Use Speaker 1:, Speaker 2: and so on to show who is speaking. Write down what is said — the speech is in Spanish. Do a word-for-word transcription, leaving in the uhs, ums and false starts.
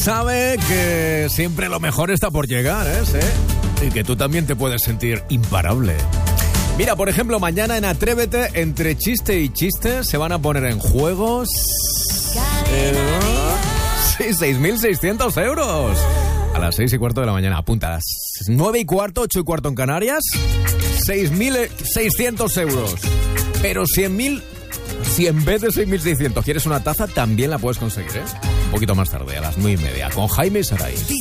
Speaker 1: sabe que siempre lo mejor está por llegar, ¿eh? ¿Sí? Y que tú también te puedes sentir imparable. Mira, por ejemplo, mañana en Atrévete, entre chiste y chiste, se van a poner en juegos... Eh, sí, seis mil seiscientos euros. A las seis y cuarto de la mañana. Apunta, a las nueve y cuarto, ocho y cuarto en Canarias. seis mil seiscientos euros. Pero cien mil... cien veces seis mil seiscientos. ¿Quieres una taza? También la puedes conseguir, ¿eh? Un poquito más tarde, a las nueve y media, con Jaime y Saray.